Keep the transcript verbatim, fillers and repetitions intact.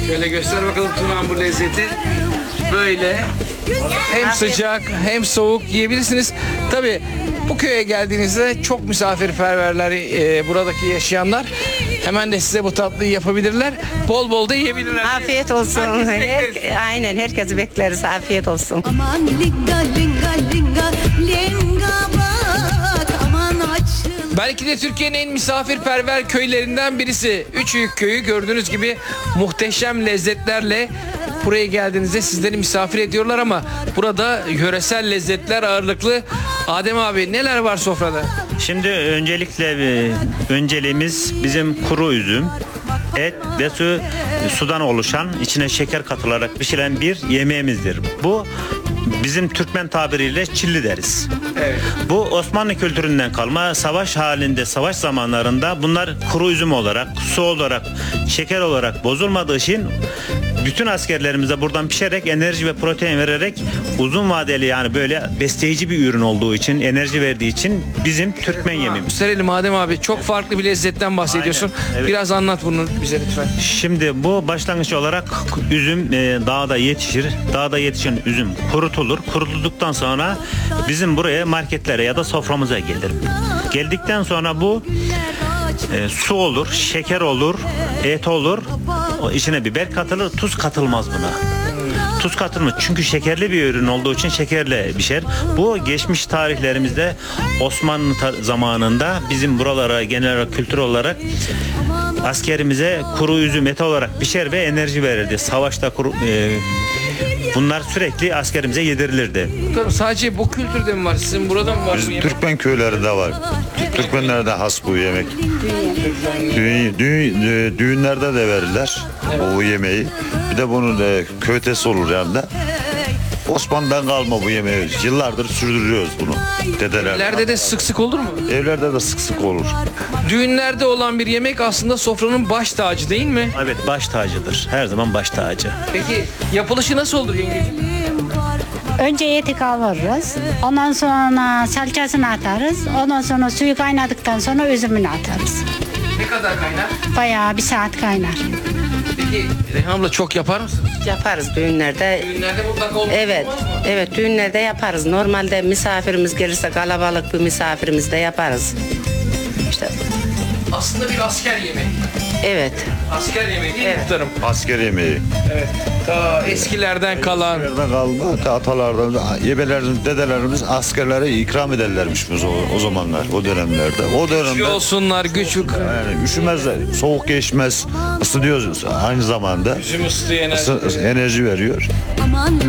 Şöyle göster bakalım Tuna'nın bu lezzeti. Böyle hem sıcak hem soğuk yiyebilirsiniz. Tabii bu köye geldiğinizde çok misafirperverler e, buradaki yaşayanlar. Hemen de size bu tatlıyı yapabilirler. Bol bol da yiyebilirler. Afiyet olsun. Herkesi bekleriz. Her, aynen herkesi bekleriz. Afiyet olsun. Aman linga linga linga linga bak aman açıl. Belki de Türkiye'nin en misafirperver köylerinden birisi. Üçüyük köyü gördüğünüz gibi muhteşem lezzetlerle buraya geldiğinizde sizleri misafir ediyorlar ama burada yöresel lezzetler ağırlıklı. Adem abi neler var sofrada? Şimdi öncelikle e, önceliğimiz bizim kuru üzüm, et ve su, sudan oluşan, içine şeker katılarak pişiren bir yemeğimizdir. Bu bizim Türkmen tabiriyle çilli deriz. Evet. Bu Osmanlı kültüründen kalma, savaş halinde, savaş zamanlarında bunlar kuru üzüm olarak, su olarak, şeker olarak bozulmadığı için bütün askerlerimize buradan pişerek enerji ve protein vererek uzun vadeli, yani böyle besleyici bir ürün olduğu için, enerji verdiği için bizim Türkmen yemeğimiz. Gösterelim Adem abi. Çok farklı bir lezzetten bahsediyorsun. Aynen, evet. Biraz anlat bunu bize lütfen. Şimdi bu başlangıç olarak üzüm e, dağda yetişir. Dağda yetişen üzüm kurutulur. Kurutulduktan sonra bizim buraya marketlere ya da soframıza gelir. Geldikten sonra bu e, su olur, şeker olur, et olur. O içine biber katılır, tuz katılmaz buna. Tuz katılmaz çünkü şekerli bir ürün olduğu için şekerle pişer. Bu geçmiş tarihlerimizde Osmanlı zamanında bizim buralara genel olarak kültür olarak askerimize kuru üzüm eti olarak pişer ve enerji verirdi. Savaşta kuru, e, bunlar sürekli askerimize yedirilirdi. Tabii sadece bu kültürde mi var? Sizin burada mı var? bu Bizim yemek? Türkmen köylerinde var. Türkmenlerde has bu yemek. Düğün, düğün, e, düğünlerde de verirler bu yemeği. Bir de bunun e, köftesi olur yanında. Osmanlı'dan kalma bu yemeği. Yıllardır sürdürüyoruz bunu. Dedeler. Evlerde de sık sık olur mu? Evlerde de sık sık olur. Düğünlerde olan bir yemek aslında sofranın baş tacı değil mi? Evet, baş tacıdır. Her zaman baş tacı. Peki yapılışı nasıl olur yengeciğim? Önce eti kavururuz. Ondan sonra salçasını atarız. Ondan sonra suyu kaynadıktan sonra üzümünü atarız. Ne kadar kaynar? Bayağı bir saat kaynar. Peki Reyhan abla çok yapar mısın? Yaparız düğünlerde. Düğünlerde mutlaka olur. Evet. Evet düğünlerde yaparız. Normalde misafirimiz gelirse kalabalık bir misafirimiz de yaparız. İşte Aslında bir asker yemeği. evet. Asker yemeği değil mi Evet. muhtarım? Asker yemeği. Evet. Ta eskilerden kalan. Nereden kalma? Ta atalardan, yebelerimiz, dedelerimiz askerlere ikram ederlermiş biz o, o zamanlar, o dönemlerde. O Güçlü dönemde olsunlar, güç. yani üşümezler, soğuk geçmez, ısıtıyoruz aynı zamanda. Üzüm ısıtıyor enerji. Isı- enerji veriyor. Aman